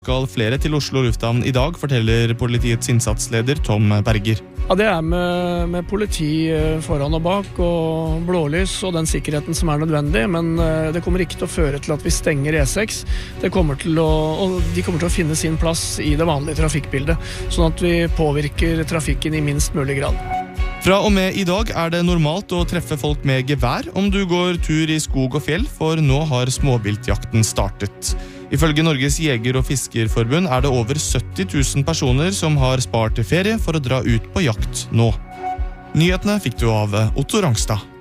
Skal flere til Oslo lufthavn I dag, forteller politiets innsatsleder Tom Berger. Ja, det med politi foran og bak, og blålys og den sikkerheten som nødvendig, men det kommer ikke til å føre til at vi stenger E6. De kommer til å finne sin plass I det vanlige trafikkbildet, sånn at vi påvirker trafikken I minst mulig grad. Fra og med I dag det normalt å treffe folk med gevær om du går tur I skog og fjell, for nå har småviltjakten startet. Ifølge Norges Jeger- og Fiskerforbund det over 70 000 personer som har spart til ferie for å dra ut på jakt nå. Nyhetene fikk du av Otto Rangstad.